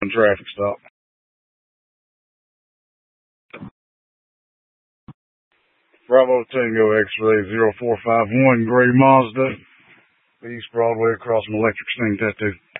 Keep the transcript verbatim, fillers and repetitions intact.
traffic stop. Bravo Tango X-ray zero four five one, gray Mazda, East Broadway across from Electric Sting Tattoo.